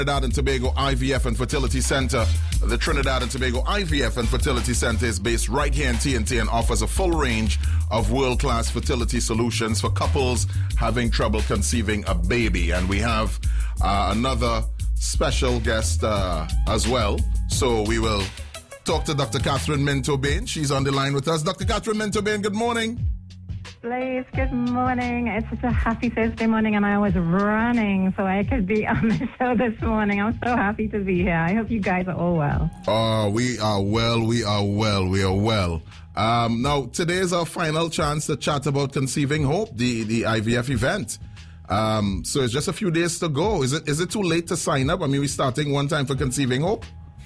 Trinidad and Tobago IVF and Fertility Center. The Trinidad and Tobago IVF and Fertility Center is based right here in TNT and offers a full range of world-class fertility solutions for couples having trouble conceiving a baby. And we have another special guest as well. So we will talk to Dr. Catherine Minto-Bain. She's on the line with us. Dr. Catherine Minto-Bain, good morning. Blaze, good morning. It's such a happy Thursday morning, and I was running so I could be on the show this morning. I'm so happy to be here. I hope you guys are all well. We are well. Now, today is our final chance to chat about Conceiving Hope, the IVF event. So it's just a few days to go. Is it too late to sign up? I mean, we're starting one time for Conceiving Hope.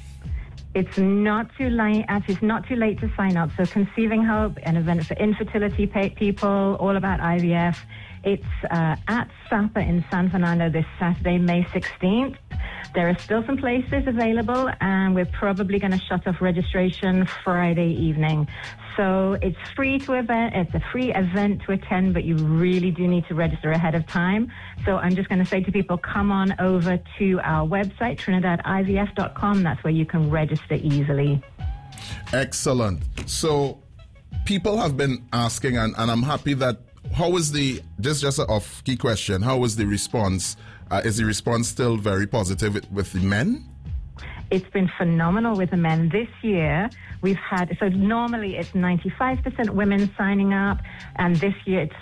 It's not too late. Actually, it's not too late to sign up. So Conceiving Hope, an event for infertility people, all about IVF. It's at SAPA in San Fernando this Saturday, May 16th. There are still some places available, and we're probably going to shut off registration Friday evening. So it's free to event. It's a free event to attend, but you really do need to register ahead of time. So I'm just going to say to people, come on over to our website, trinidadivf.com. That's where you can register easily. Excellent. So people have been asking, and I'm happy that, how is just an off-key question, how is the response? Is the response still very positive with the men? It's been phenomenal with the men. This year, we've had, so normally it's 95% women signing up, and this year it's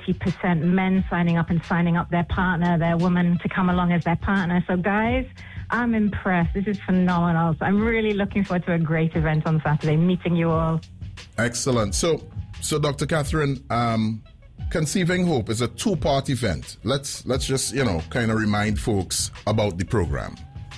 30% men signing up and signing up their partner, their woman, to come along as their partner. So guys, I'm impressed. This is phenomenal. So I'm really looking forward to a great event on Saturday, meeting you all. Excellent. So Dr. Catherine, Conceiving Hope is a two-part event. Let's just, kind of remind folks about the program.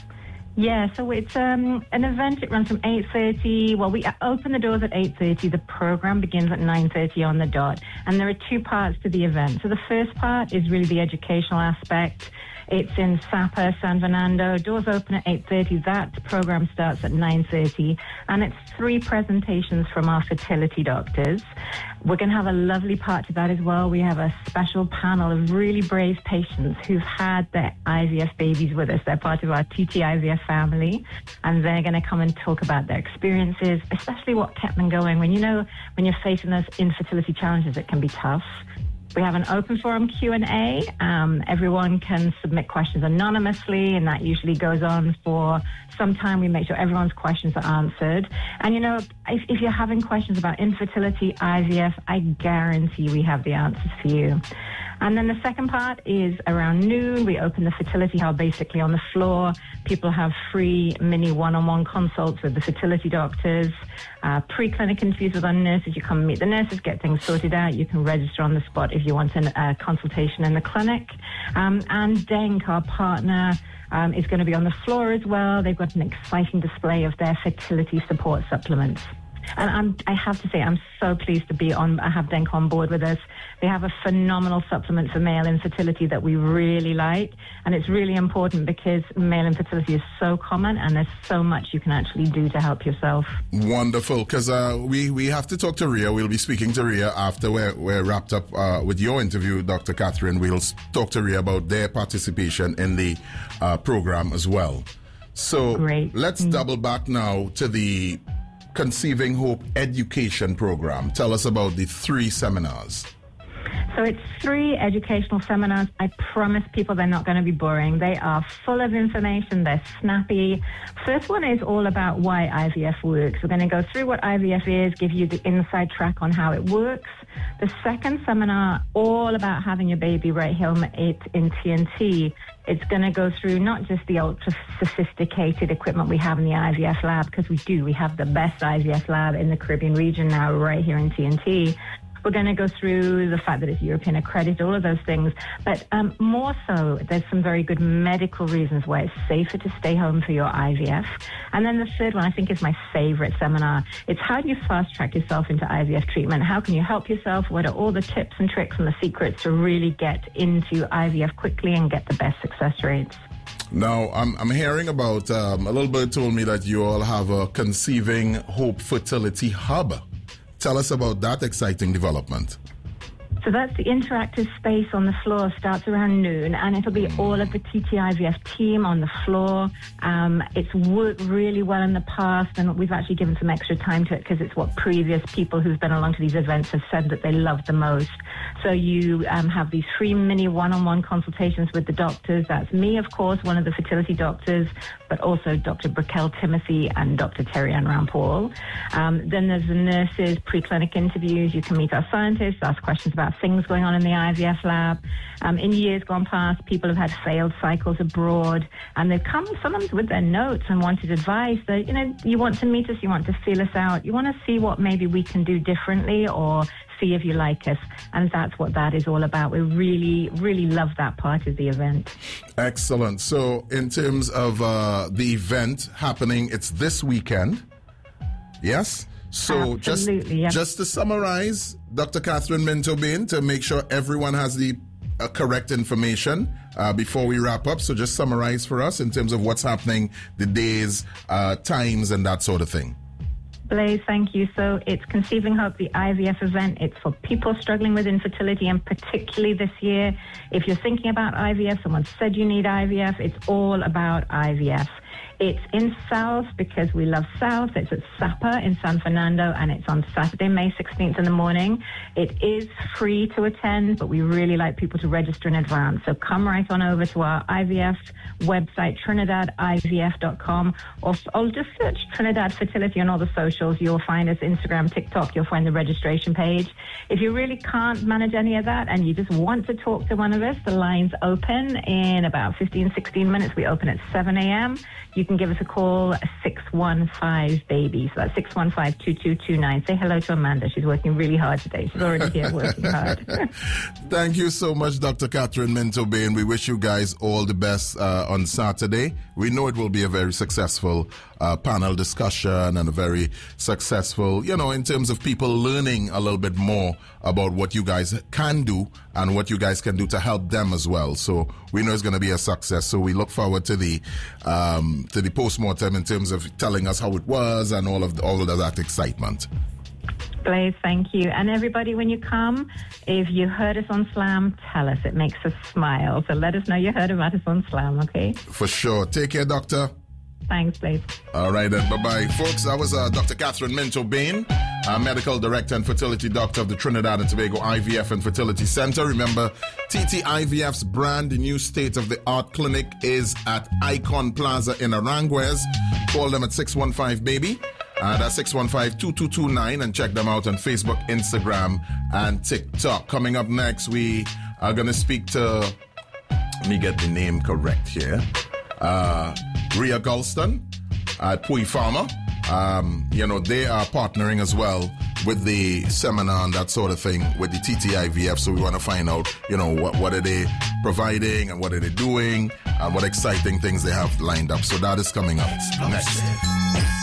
Yeah, so it's an event. It runs from 8:30. Well, we open the doors at 8:30. The program begins at 9:30 on the dot. And there are two parts to the event. So the first part is really the educational aspect. It's in SAPA, San Fernando. Doors open at 8:30. That program starts at 9:30. And it's 3 presentations from our fertility doctors. We're going to have a lovely part to that as well. We have a special panel of really brave patients who've had their IVF babies with us. They're part of our TT IVF family, and they're going to come and talk about their experiences, especially what kept them going. When you're facing those infertility challenges, it can be tough. We have an open forum Q&A. Everyone can submit questions anonymously, and that usually goes on for some time. We make sure everyone's questions are answered. And, if you're having questions about infertility, IVF, I guarantee we have the answers for you. And then the second part is around noon. We open the fertility hub basically on the floor. People have free mini one-on-one consults with the fertility doctors, pre-clinic interviews with our nurses. You come and meet the nurses, get things sorted out. You can register on the spot if you want a consultation in the clinic. And DENC, our partner, is going to be on the floor as well. They've got an exciting display of their fertility support supplements. And I have to say, I'm so pleased to have DENC on board with us. They have a phenomenal supplement for male infertility that we really like. And it's really important because male infertility is so common, and there's so much you can actually do to help yourself. Wonderful, because we have to talk to Ria. We'll be speaking to Ria after we're wrapped up with your interview, Dr. Catherine. We'll talk to Ria about their participation in the program as well. So great. Let's double back now to the Conceiving Hope education program. Tell us about the 3 seminars. So it's 3 educational seminars. I promise people they're not going to be boring. They are full of information. They're snappy. First one is all about why IVF works. We're going to go through what IVF is, give you the inside track on how it works. The second seminar, all about having your baby right here in TNT. It's going to go through not just the ultra-sophisticated equipment we have in the IVF lab, because we have the best IVF lab in the Caribbean region now right here in TNT. We're going to go through the fact that it's European accredited, all of those things. But more so, there's some very good medical reasons why it's safer to stay home for your IVF. And then the third one, I think, is my favorite seminar. It's how do you fast-track yourself into IVF treatment? How can you help yourself? What are all the tips and tricks and the secrets to really get into IVF quickly and get the best success rates? Now, I'm hearing about, a little bird told me that you all have a Conceiving Hope Fertility Hub. Tell us about that exciting development. So that's the interactive space on the floor. Starts around noon, and it'll be all of the TT-IVF team on the floor. It's worked really well in the past, and we've actually given some extra time to it because it's what previous people who've been along to these events have said that they love the most. So you have these 3 mini one-on-one consultations with the doctors. That's me, of course, one of the fertility doctors, but also Dr. Brickell Timothy and Dr. Terry Ann Rampall. Then there's the nurses, pre-clinic interviews. You can meet our scientists, ask questions about things going on in the IVF lab. In years gone past, people have had failed cycles abroad, and they've come sometimes with their notes and wanted advice. So, you want to meet us, you want to feel us out, you want to see what maybe we can do differently or see if you like us. And that's what that is all about. We really, really love that part of the event. Excellent. So in terms of the event happening, it's this weekend. Yes? So just to summarize, Dr. Catherine Minto-Bain, to make sure everyone has the correct information before we wrap up. So just summarize for us in terms of what's happening, the days, times, and that sort of thing. Blaze, thank you. So it's Conceiving Hope, the IVF event. It's for people struggling with infertility, and particularly this year, if you're thinking about IVF, someone said you need IVF, it's all about IVF. It's in South because we love South. It's at SAPA in San Fernando, and it's on Saturday, May 16th in the morning. It is free to attend, but we really like people to register in advance. So come right on over to our IVF website, TrinidadIVF.com, or just search Trinidad Fertility on all the socials. You'll find us, Instagram, TikTok. You'll find the registration page. If you really can't manage any of that and you just want to talk to one of us, the line's open in about 15, 16 minutes. We open at 7 a.m. You can give us a call, 615-BABY. So that's 615-2229. Say hello to Amanda. She's working really hard today. She's already here working hard. Thank you so much, Dr. Catherine Minto-Bain. We wish you guys all the best on Saturday. We know it will be a very successful panel discussion and a very successful, in terms of people learning a little bit more about what you guys can do and what you guys can do to help them as well. So we know it's going to be a success. So we look forward to the postmortem in terms of telling us how it was and all of that excitement. Blaze, thank you. And everybody, when you come, if you heard us on Slam, tell us. It makes us smile. So let us know you heard about us on Slam, okay? For sure. Take care, Doctor. Thanks, Blaze. All right, then. Bye-bye. Folks, that was Dr. Catherine Minto-Bain, Medical Director and Fertility Doctor of the Trinidad and Tobago IVF and Fertility Center. Remember, TT-IVF's brand new state-of-the-art clinic is at Icon Plaza in Aranguez. Call them at 615-BABY. That's 615-2229, and check them out on Facebook, Instagram, and TikTok. Coming up next, we are going to speak to, let me get the name correct here, Rhea Gulston at Pui Pharma. They are partnering as well with the seminar and that sort of thing with the TT-IVF. So we want to find out, what are they providing and what are they doing and what exciting things they have lined up. So that is coming up next.